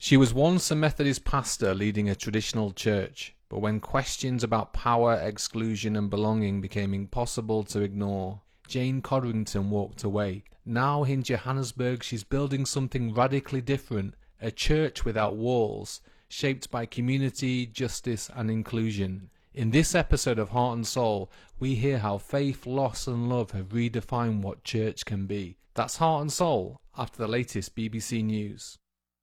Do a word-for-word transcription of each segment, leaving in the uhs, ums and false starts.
She was once a Methodist pastor leading a traditional church, but when questions about power, exclusion and belonging became impossible to ignore, Jane Codrington walked away. Now in Johannesburg she's building something radically different, a church without walls, shaped by community, justice and inclusion. In this episode of Heart and Soul, we hear how faith, loss and love have redefined what church can be. That's Heart and Soul, after the latest B B C News.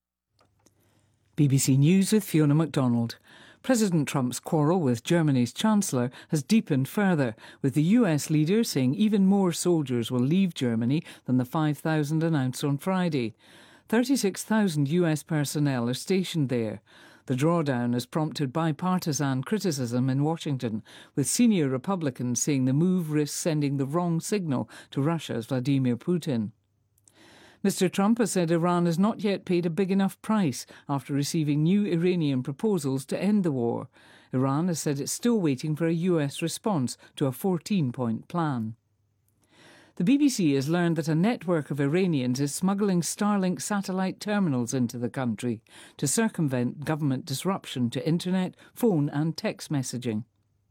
B B C News with Fiona MacDonald. President Trump's quarrel with Germany's Chancellor has deepened further, with the U S leader saying even more soldiers will leave Germany than the five thousand announced on Friday. thirty-six thousand U S personnel are stationed there. The drawdown has prompted bipartisan criticism in Washington, with senior Republicans saying the move risks sending the wrong signal to Russia's Vladimir Putin. Mister Trump has said Iran has not yet paid a big enough price after receiving new Iranian proposals to end the war. Iran has said it's still waiting for a U S response to a fourteen-point plan. The B B C has learned that a network of Iranians is smuggling Starlink satellite terminals into the country to circumvent government disruption to internet, phone and text messaging.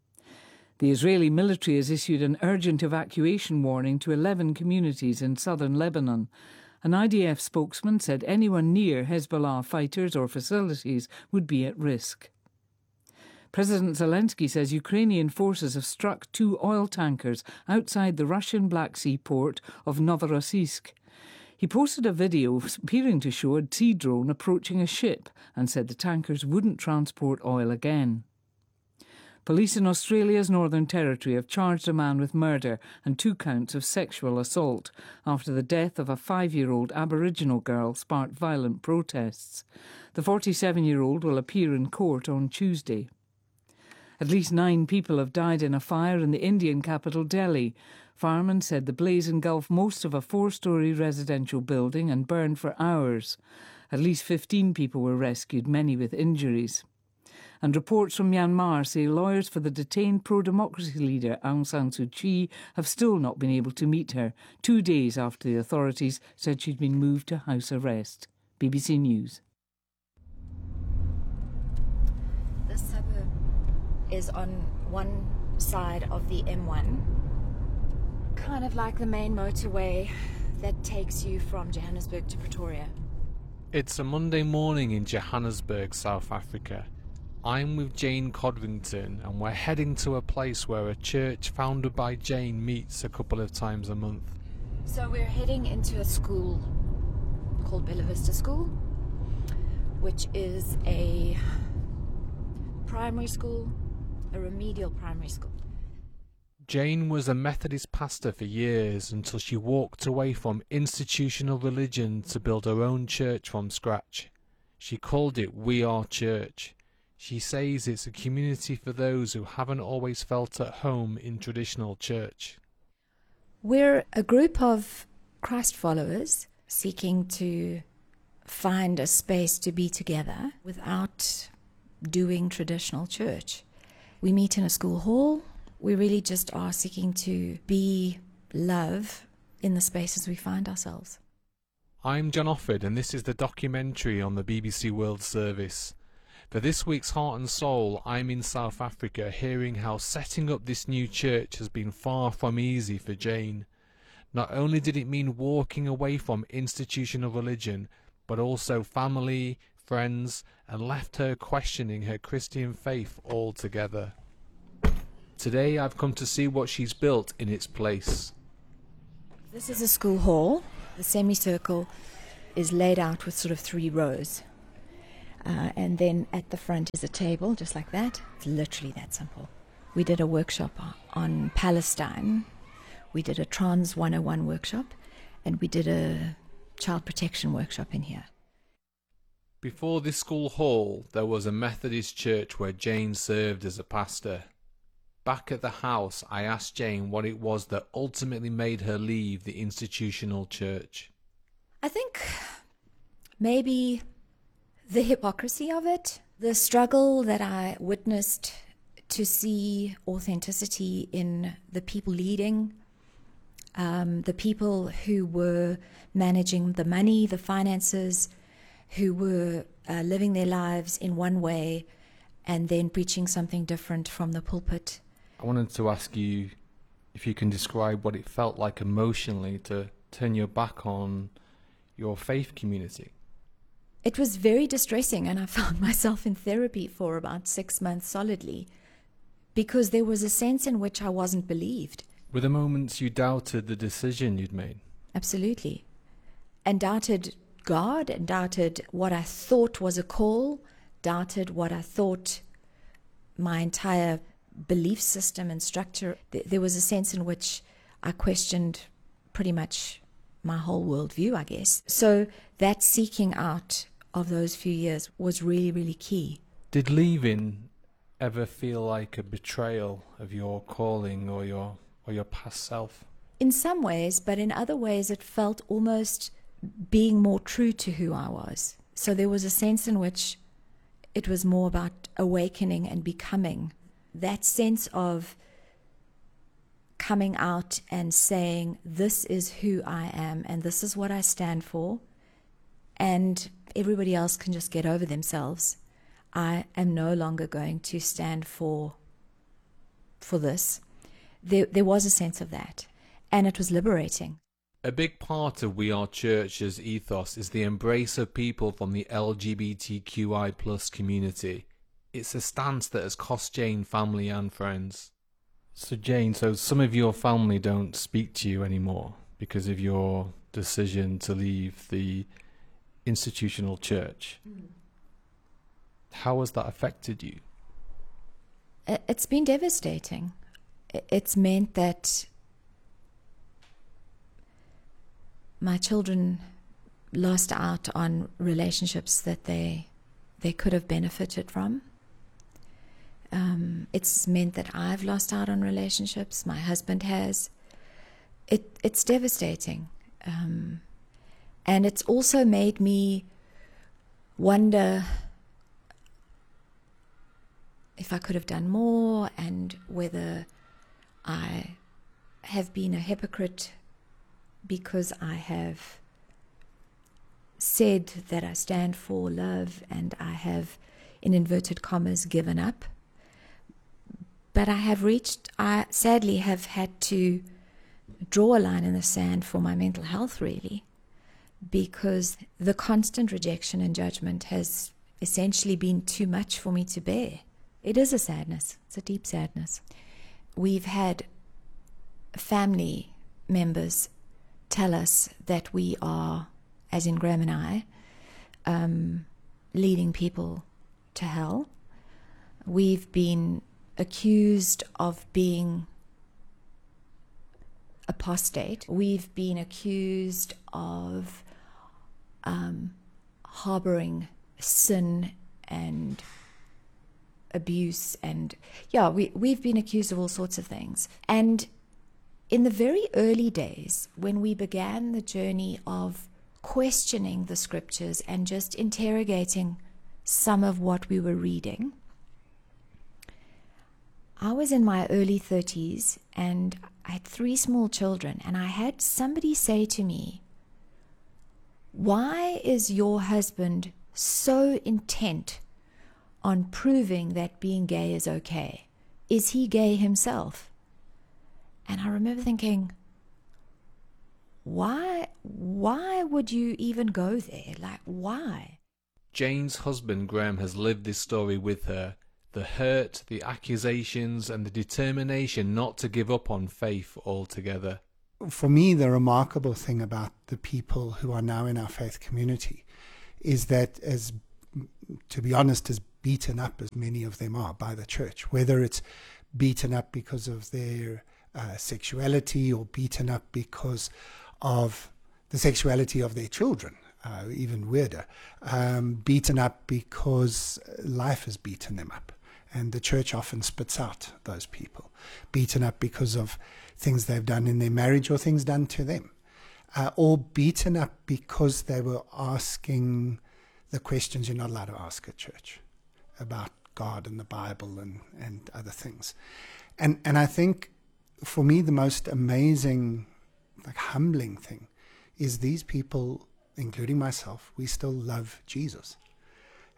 The Israeli military has issued an urgent evacuation warning to eleven communities in southern Lebanon. An I D F spokesman said anyone near Hezbollah fighters or facilities would be at risk. President Zelensky says Ukrainian forces have struck two oil tankers outside the Russian Black Sea port of Novorossiysk. He posted a video appearing to show a sea drone approaching a ship and said the tankers wouldn't transport oil again. Police in Australia's Northern Territory have charged a man with murder and two counts of sexual assault after the death of a five-year-old Aboriginal girl sparked violent protests. The forty-seven-year-old will appear in court on Tuesday. At least nine people have died in a fire in the Indian capital, Delhi. Firemen said the blaze engulfed most of a four-storey residential building and burned for hours. At least fifteen people were rescued, many with injuries. And reports from Myanmar say lawyers for the detained pro-democracy leader Aung San Suu Kyi have still not been able to meet her, two days after the authorities said she'd been moved to house arrest. B B C News. This suburb is on one side of the M one, kind of like the main motorway that takes you from Johannesburg to Pretoria. It's a Monday morning in Johannesburg, South Africa. I'm with Jane Codrington and we're heading to a place where a church founded by Jane meets a couple of times a month. So we're heading into a school called Bella Vista School, which is a primary school, a remedial primary school. Jane was a Methodist pastor for years until she walked away from institutional religion to build her own church from scratch. She called it We Are Church. She says it's a community for those who haven't always felt at home in traditional church. We're a group of Christ followers seeking to find a space to be together without doing traditional church. We meet in a school hall. We really just are seeking to be love in the spaces we find ourselves. I'm John Offord and this is the documentary on the B B C World Service. For this week's Heart and Soul, I'm in South Africa hearing how setting up this new church has been far from easy for Jane. Not only did it mean walking away from institutional religion, but also family, friends, and left her questioning her Christian faith altogether. Today I've come to see what she's built in its place. This is a school hall. The semicircle is laid out with sort of three rows. Uh, and then at the front is a table, just like that. It's literally that simple. We did a workshop on Palestine. We did a Trans one oh one workshop. And we did a child protection workshop in here. Before this school hall, there was a Methodist church where Jane served as a pastor. Back at the house, I asked Jane what it was that ultimately made her leave the institutional church. I think maybe the hypocrisy of it, the struggle that I witnessed to see authenticity in the people leading, um, the people who were managing the money, the finances, who were uh, living their lives in one way and then preaching something different from the pulpit. I wanted to ask you if you can describe what it felt like emotionally to turn your back on your faith community. It was very distressing, and I found myself in therapy for about six months solidly because there was a sense in which I wasn't believed. Were there moments you doubted the decision you'd made? Absolutely. And doubted God, and doubted what I thought was a call, doubted what I thought my entire belief system and structure. There was a sense in which I questioned pretty much my whole worldview, I guess. So that seeking out of those few years was really, really key. Did leaving ever feel like a betrayal of your calling or your or your past self? In some ways, but in other ways it felt almost being more true to who I was. So there was a sense in which it was more about awakening and becoming. That sense of coming out and saying, this is who I am and this is what I stand for, and everybody else can just get over themselves. I am no longer going to stand for for this. There, there was a sense of that, and it was liberating. A big part of We Are Church's ethos is the embrace of people from the L G B T Q I plus community. It's a stance that has cost Jane family and friends. So Jane, so some of your family don't speak to you anymore because of your decision to leave the institutional church. Mm. How has that affected you? It's been devastating. It's meant that my children lost out on relationships that they they could have benefited from. Um, it's meant that I've lost out on relationships. My husband has. It it's devastating, um, and it's also made me wonder if I could have done more, and whether I have been a hypocrite because I have said that I stand for love and I have, in inverted commas, given up. But I have reached, I sadly have had to draw a line in the sand for my mental health, really, because the constant rejection and judgment has essentially been too much for me to bear. It is a sadness. It's a deep sadness. We've had family members tell us that we are, as in Graham and I, um, leading people to hell. We've been accused of being apostate. We've been accused of um, harboring sin and abuse, and yeah, we, we've been accused of all sorts of things. And in the very early days, when we began the journey of questioning the scriptures and just interrogating some of what we were reading, I was in my early thirties and I had three small children, and I had somebody say to me, "Why is your husband so intent on proving that being gay is okay? Is he gay himself?" And I remember thinking, why, why would you even go there? Like, why? Jane's husband, Graham, has lived this story with her. The hurt, the accusations, and the determination not to give up on faith altogether. For me, the remarkable thing about the people who are now in our faith community is that, as, to be honest, as beaten up as many of them are by the church, whether it's beaten up because of their uh, sexuality or beaten up because of the sexuality of their children, uh, even weirder, um, beaten up because life has beaten them up. And the church often spits out those people, beaten up because of things they've done in their marriage or things done to them, uh, or beaten up because they were asking the questions you're not allowed to ask at church about God and the Bible and, and other things. And and I think for me the most amazing, like humbling thing is these people, including myself, we still love Jesus.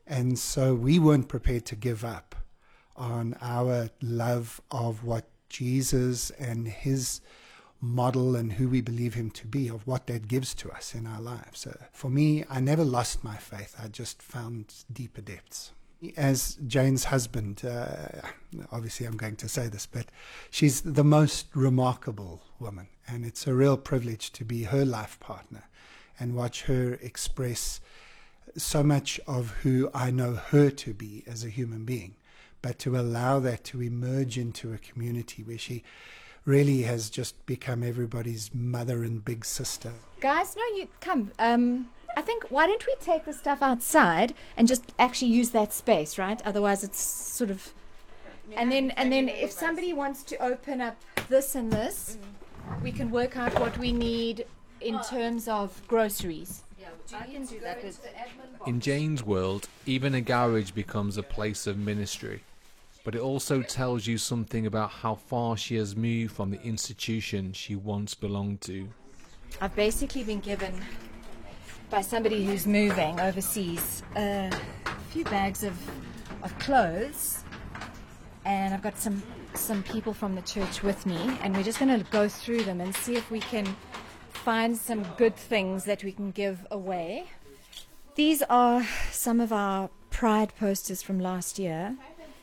And so we weren't prepared to give up on our love of what Jesus and his model and who we believe him to be, of what that gives to us in our lives. So for me, I never lost my faith. I just found deeper depths. As Jane's husband, uh, obviously I'm going to say this, but she's the most remarkable woman, and it's a real privilege to be her life partner and watch her express so much of who I know her to be as a human being, but to allow that to emerge into a community where she really has just become everybody's mother and big sister. Guys, no, you come. Um, I think, why don't we take the stuff outside and just actually use that space, right? Otherwise it's sort of... And then, and then if somebody wants to open up this and this, we can work out what we need in terms of groceries. I can do that. In Jane's world, even a garage becomes a place of ministry. But it also tells you something about how far she has moved from the institution she once belonged to. I've basically been given, by somebody who's moving overseas, uh, a few bags of, of clothes. And I've got some, some people from the church with me. And we're just going to go through them and see if we can find some good things that we can give away. These are some of our Pride posters from last year.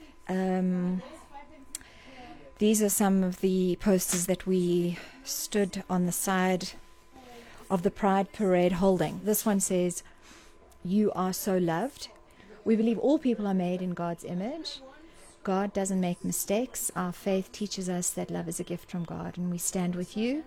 Um, these are some of the posters that we stood on the side of the Pride Parade holding. This one says, "You are so loved. We believe all people are made in God's image. God doesn't make mistakes. Our faith teaches us that love is a gift from God, and we stand with you.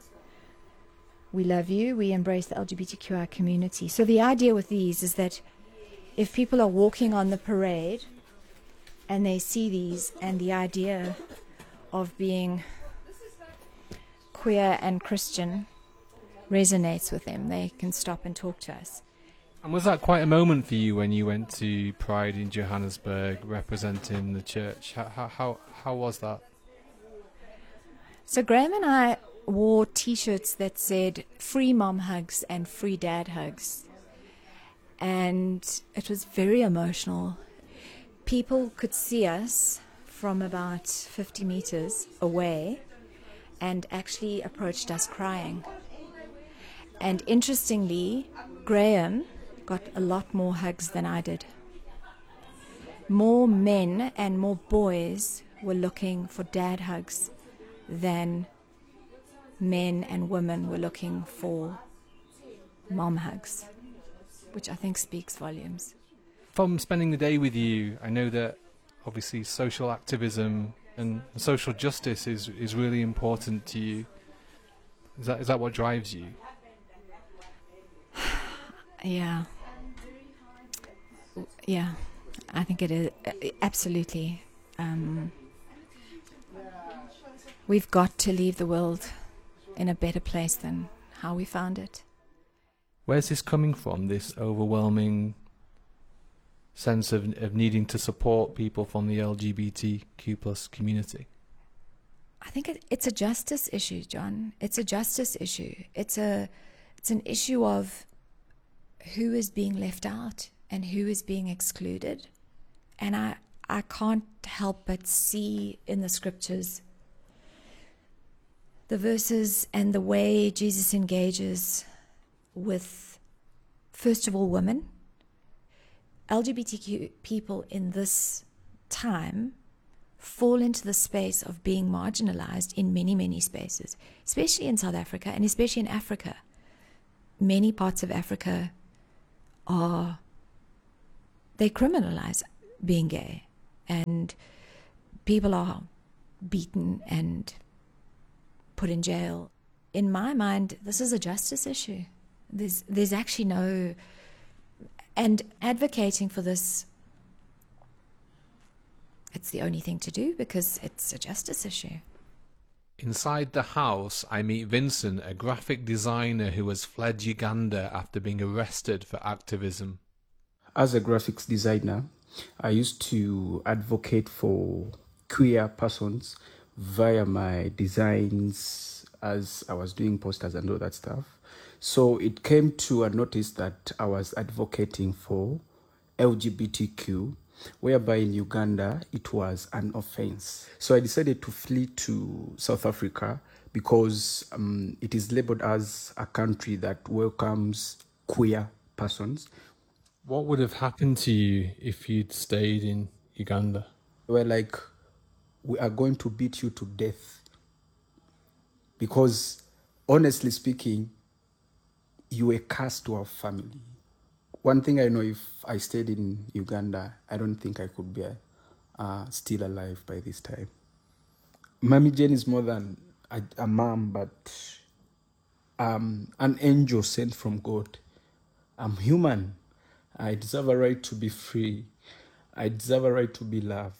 We love you. We embrace the L G B T Q I community." So the idea with these is that if people are walking on the parade and they see these, and the idea of being queer and Christian resonates with them, they can stop and talk to us. And was that quite a moment for you when you went to Pride in Johannesburg representing the church? How how how, how was that? So Graham and I wore t-shirts that said "Free Mom Hugs" and "Free Dad Hugs." And it was very emotional. People could see us from about fifty meters away and actually approached us crying. And interestingly, Graham got a lot more hugs than I did. More men and more boys were looking for dad hugs than men and women were looking for mom hugs, which I think speaks volumes. From spending the day with you, I know that obviously social activism and social justice is, is really important to you. Is that is that what drives you? Yeah. Yeah, I think it is. Absolutely. Um, we've got to leave the world in a better place than how we found it. Where's this coming from, this overwhelming sense of of needing to support people from the L G B T Q plus community? I think it, it's a justice issue, John. It's a justice issue. It's a it's an issue of who is being left out and who is being excluded. And I, I can't help but see in the scriptures the verses and the way Jesus engages with, first of all, women. L G B T Q people in this time fall into the space of being marginalized in many, many spaces, especially in South Africa and especially in Africa. Many parts of Africa are, they criminalize being gay, and people are beaten and put in jail. In my mind, this is a justice issue. There's, there's actually no... And advocating for this, it's the only thing to do because it's a justice issue. Inside the house, I meet Vincent, a graphic designer who has fled Uganda after being arrested for activism. As a graphics designer, I used to advocate for queer persons via my designs as I was doing posters and all that stuff. So it came to a notice that I was advocating for L G B T Q, whereby in Uganda it was an offense. So I decided to flee to South Africa because um, it is labeled as a country that welcomes queer persons. What would have happened to you if you'd stayed in Uganda? We're like, we are going to beat you to death. Because, honestly speaking, you were cast to our family. One thing I know, if I stayed in Uganda, I don't think I could be uh, still alive by this time. Mommy Jane is more than a, a mom, but um, an angel sent from God. I'm human. I deserve a right to be free. I deserve a right to be loved.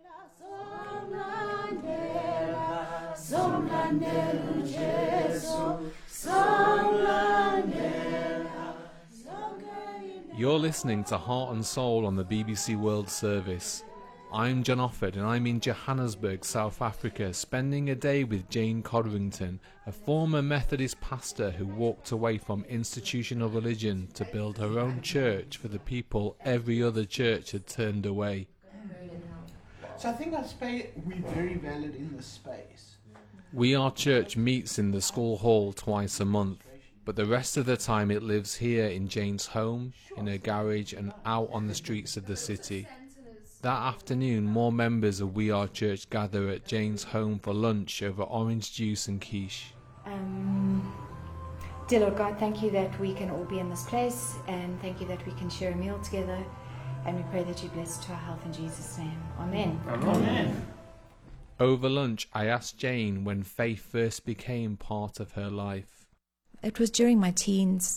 You're listening to Heart and Soul on the B B C World Service. I'm John Offord and I'm in Johannesburg, South Africa, spending a day with Jane Codrington, a former Methodist pastor who walked away from institutional religion to build her own church for the people every other church had turned away. So I think that space, we're very valid in this space. We Are Church meets in the school hall twice a month, but the rest of the time it lives here in Jane's home, in her garage and out on the streets of the city. That afternoon, more members of We Are Church gather at Jane's home for lunch over orange juice and quiche. Um, dear Lord God, thank you that we can all be in this place, and thank you that we can share a meal together, and we pray that you bless to our health in Jesus' name. Amen. Amen. Over lunch, I asked Jane when faith first became part of her life. It was during my teens,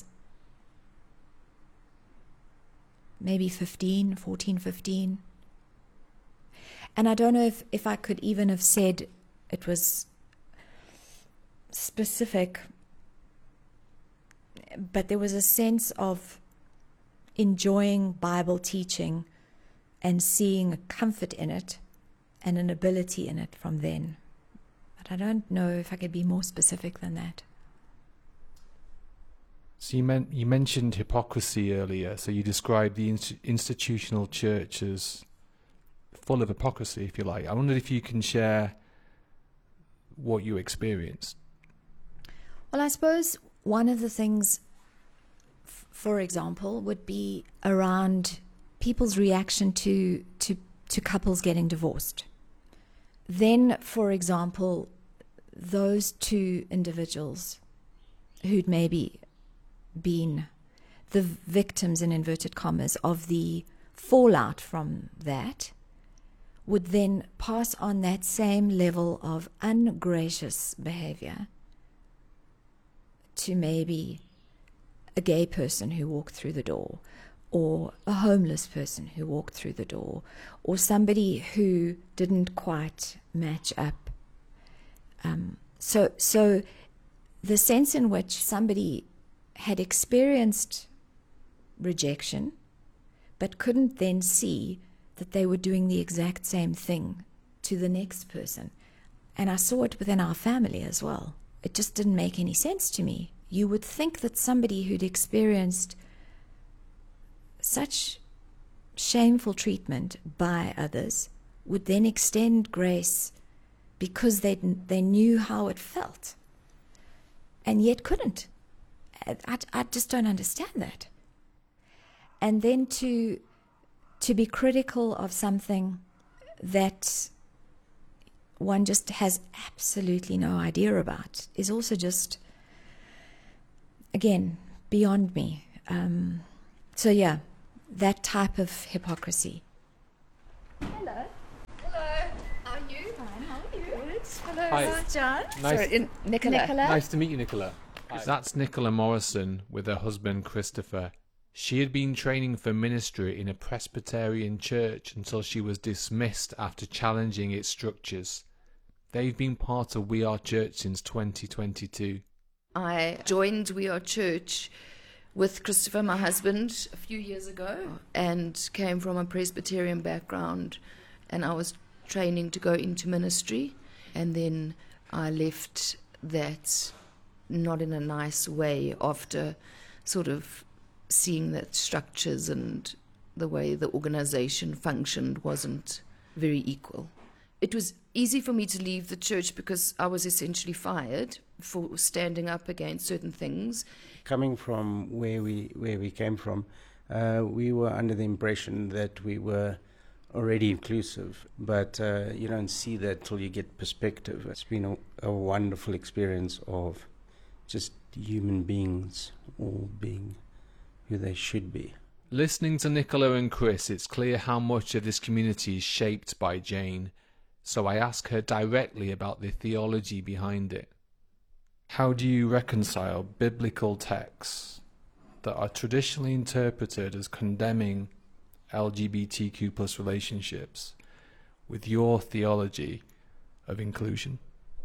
maybe fifteen, fourteen, fifteen. And I don't know if, if I could even have said it was specific, but there was a sense of enjoying Bible teaching and seeing a comfort in it and an ability in it from then. But I don't know if I could be more specific than that. So you, meant, you mentioned hypocrisy earlier, so you described the inst- institutional church as full of hypocrisy, if you like. I wondered if you can share what you experienced. Well, I suppose one of the things, f- for example, would be around people's reaction to, to, to couples getting divorced. Then, for example, those two individuals who'd maybe been the victims, in inverted commas, of the fallout from that, would then pass on that same level of ungracious behavior to maybe a gay person who walked through the door, or a homeless person who walked through the door, or somebody who didn't quite match up. Um, so, so the sense in which somebody had experienced rejection, but couldn't then see that they were doing the exact same thing to the next person. And I saw it within our family as well. It just didn't make any sense to me. You would think that somebody who'd experienced such shameful treatment by others would then extend grace because they they knew how it felt, and yet couldn't. I, I just don't understand that. And then to to be critical of something that one just has absolutely no idea about is also just, again, beyond me. Um, so yeah, that type of hypocrisy. Hello. Hello. How are you? Fine. How are you? Good. Hello. Hi. Hello, John. Nice. Sorry, in- Nicola. Nicola. Nice to meet you, Nicola. That's Nicola Morrison with her husband Christopher. She had been training for ministry in a Presbyterian church until she was dismissed after challenging its structures. They've been part of We Are Church since twenty twenty-two. I joined We Are Church with Christopher, my husband, a few years ago, and came from a Presbyterian background, and I was training to go into ministry, and then I left that not in a nice way after sort of seeing that structures and the way the organization functioned wasn't very equal. It was easy for me to leave the church because I was essentially fired for standing up against certain things. Coming from where we where we came from, uh, we were under the impression that we were already inclusive, but uh, you don't see that till you get perspective. It's been a, a wonderful experience of just human beings all being who they should be. Listening to Nicola and Chris, it's clear how much of this community is shaped by Jane, so I ask her directly about the theology behind it. How do you reconcile biblical texts that are traditionally interpreted as condemning L G B T Q plus relationships with your theology of inclusion?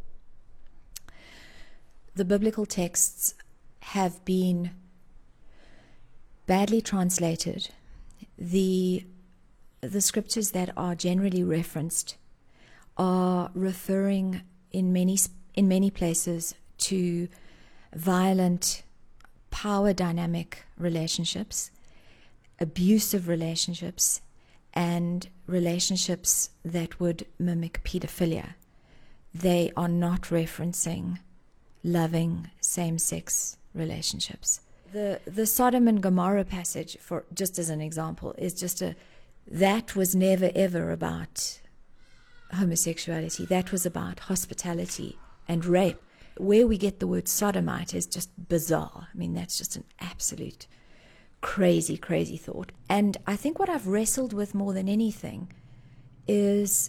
The biblical texts have been badly translated. The the scriptures that are generally referenced are referring in many in many places to violent power dynamic relationships, abusive relationships, and relationships that would mimic pedophilia. They are not referencing loving same-sex relationships. The the Sodom and Gomorrah passage, for just as an example, is just a that was never ever about homosexuality. That was about hospitality and rape. Where we get the word sodomite is just bizarre. I mean, that's just an absolute crazy, crazy thought. And I think what I've wrestled with more than anything is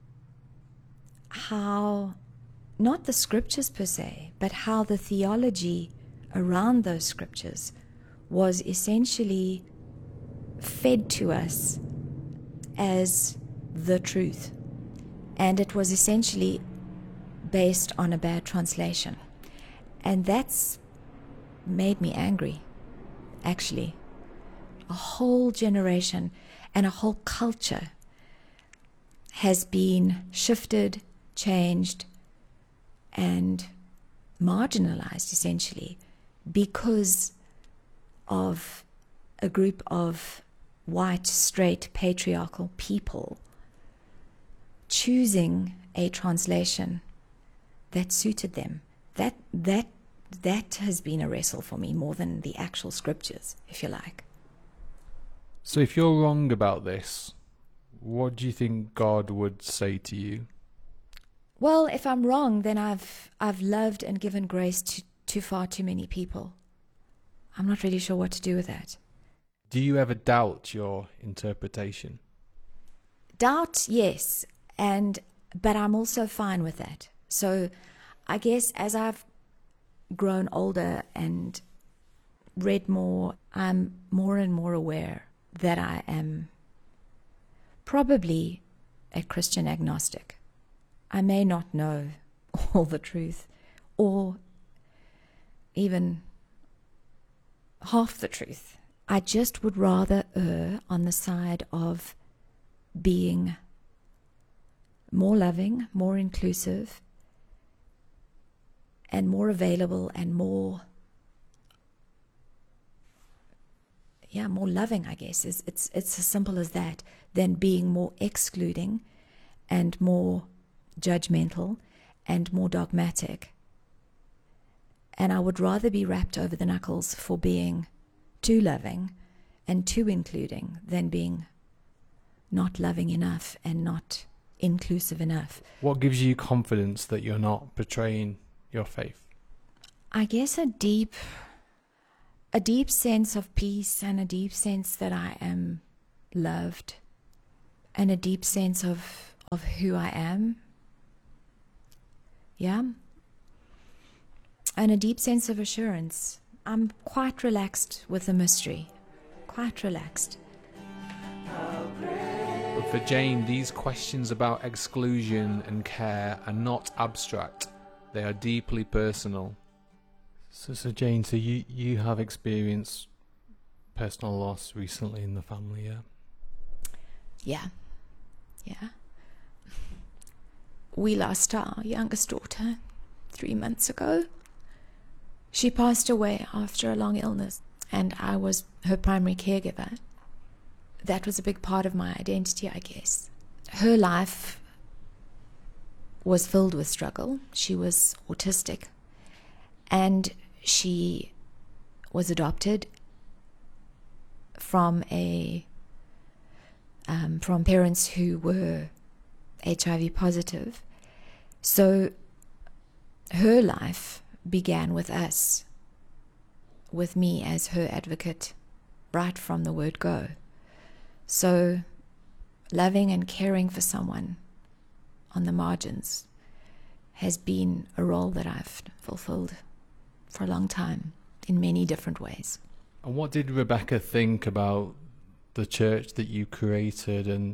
how, not the scriptures per se, but how the theology around those scriptures was essentially fed to us as the truth. And it was essentially based on a bad translation. And that's made me angry, actually. A whole generation and a whole culture has been shifted, changed, and marginalized, essentially, because of a group of white, straight, patriarchal people choosing a translation that suited them. That that that has been a wrestle for me more than the actual scriptures, if you like. So if you're wrong about this, what do you think God would say to you? Well, if I'm wrong, then I've I've loved and given grace to, to far too many people. I'm not really sure what to do with that. Do you ever doubt your interpretation? Doubt, yes, and but I'm also fine with that. So I guess as I've grown older and read more, I'm more and more aware that I am probably a Christian agnostic. I may not know all the truth, or even half the truth. I just would rather err on the side of being more loving, more inclusive, and more available and more, yeah, more loving, I guess. It's, it's, it's as simple as that, than being more excluding and more judgmental and more dogmatic. And I would rather be wrapped over the knuckles for being too loving and too including than being not loving enough and not inclusive enough. What gives you confidence that you're not betraying your faith? I guess a deep, a deep sense of peace, and a deep sense that I am loved, and a deep sense of, of who I am. Yeah. And a deep sense of assurance. I'm quite relaxed with the mystery. Quite relaxed. But for Jane, these questions about exclusion and care are not abstract. They are deeply personal. So, so Jane, so you, you have experienced personal loss recently in the family, yeah? Yeah. Yeah. We lost our youngest daughter three months ago. She passed away after a long illness, and I was her primary caregiver. that was a big part of my identity, I guess. Her life was filled with struggle. She was autistic, and she was adopted from a um, from parents who were H I V positive. So her life began with us, with me as her advocate, right from the word go. So loving and caring for someone on the margins has been a role that I've fulfilled for a long time in many different ways. And what did Rebecca think about the church that you created and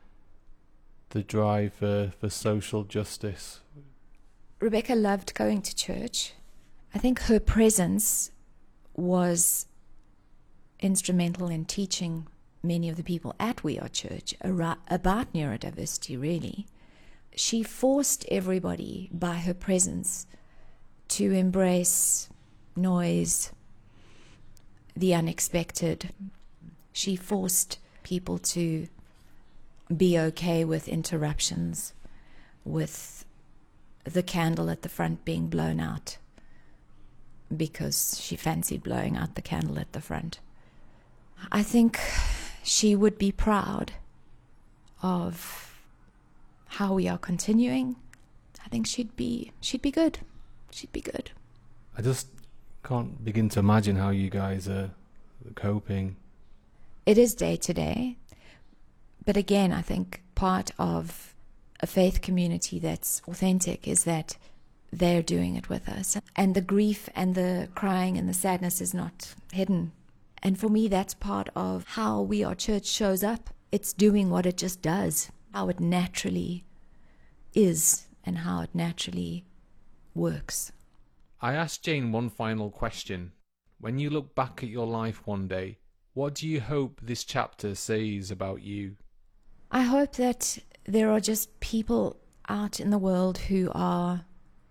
the drive for, for social justice? Rebecca loved going to church. I think her presence was instrumental in teaching many of the people at We Are Church about neurodiversity, really. She forced everybody by her presence to embrace noise, the unexpected. She forced people to be okay with interruptions, with the candle at the front being blown out because she fancied blowing out the candle at the front. I think she would be proud of how we are continuing. I think she'd be she'd be good. She'd be good. I just can't begin to imagine how you guys are coping. It is day to day. But again, I think part of a faith community that's authentic is that they're doing it with us. And the grief and the crying and the sadness is not hidden. And for me, that's part of how We Are Church shows up. It's doing what it just does, how it naturally is and how it naturally works. I asked Jane one final question. When you look back at your life one day, what do you hope this chapter says about you? I hope that there are just people out in the world who are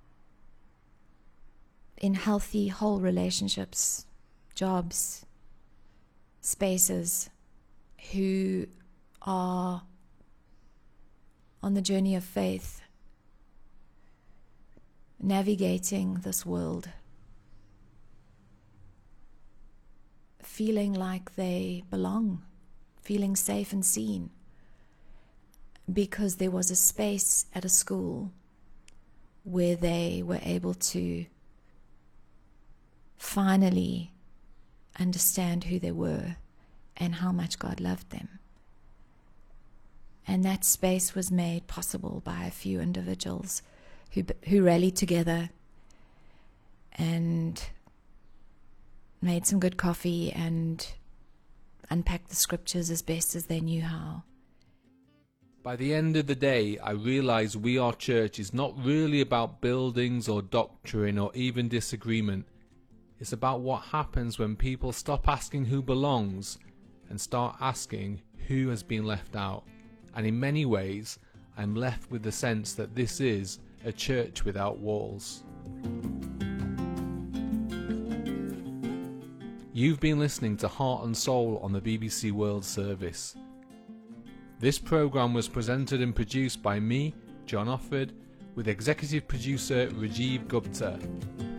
in healthy, whole relationships, jobs, spaces, who are on the journey of faith, navigating this world, feeling like they belong, feeling safe and seen, because there was a space at a school where they were able to finally understand who they were and how much God loved them. And that space was made possible by a few individuals who who rallied together and made some good coffee and unpacked the scriptures as best as they knew how. By the end of the day, I realised We Are Church is not really about buildings or doctrine or even disagreement. It's about what happens when people stop asking who belongs and start asking who has been left out. And in many ways, I'm left with the sense that this is a church without walls. You've been listening to Heart and Soul on the B B C World Service. This programme was presented and produced by me, John Offord, with executive producer Rajiv Gupta.